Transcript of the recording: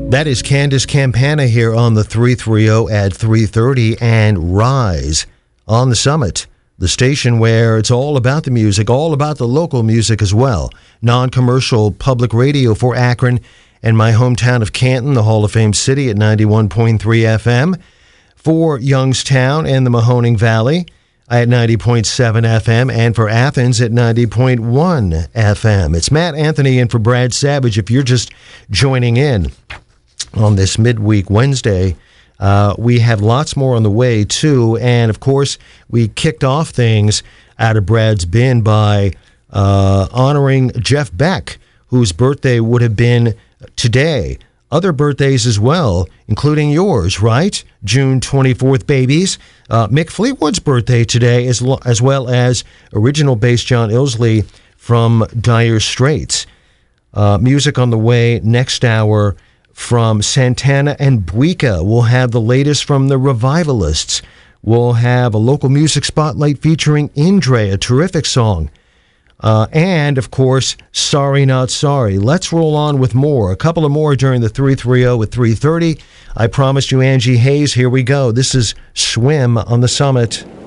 That is Candace Campana here on the 330 at 3:30 and Rise on the Summit, the station where it's all about the music, all about the local music as well. Non-commercial public radio for Akron and my hometown of Canton, the Hall of Fame city at 91.3 FM. For Youngstown and the Mahoning Valley at 90.7 FM, and for Athens at 90.1 FM. It's Matt Anthony in for Brad Savage if you're just joining in. On this midweek Wednesday, we have lots more on the way, too. And, of course, we kicked off things out of Brad's bin by honoring Jeff Beck, whose birthday would have been today. Other birthdays as well, including yours, right? June 24th babies. Mick Fleetwood's birthday today, as well as original bass John Illsley from Dire Straits. Music on the way next hour. From Santana and Buica, we'll have the latest from the Revivalists. We'll have a local music spotlight featuring Indre, a terrific song. And, of course, Sorry Not Sorry. Let's roll on with more. A couple of more during the 330 at 3:30. I promised you Angie Hayes. Here we go. This is Swim on the Summit.